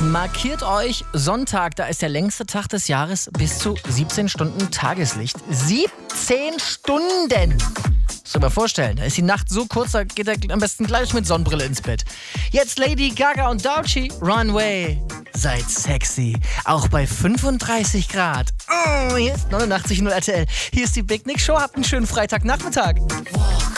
Markiert euch Sonntag, da ist der längste Tag des Jahres, bis zu 17 Stunden Tageslicht. 17 Stunden! Musst du dir mal vorstellen, da ist die Nacht so kurz, da geht er am besten gleich mit Sonnenbrille ins Bett. Jetzt Lady Gaga und Doechii, Runway. Seid sexy, auch bei 35 Grad. Hier ist 89.0 RTL. Hier ist die Big Nick Show. Habt einen schönen Freitagnachmittag.